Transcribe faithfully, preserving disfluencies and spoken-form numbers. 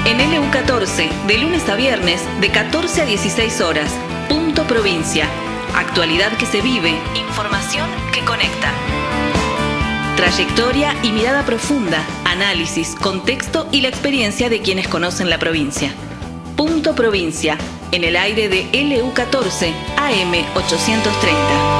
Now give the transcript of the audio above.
En L U catorce, de lunes a viernes, de catorce a dieciséis horas. Punto Provincia. Actualidad que se vive, información que conecta. Trayectoria y mirada profunda, análisis, contexto y la experiencia de quienes conocen la provincia. Punto Provincia, en el aire de L U catorce, A M ochocientos treinta.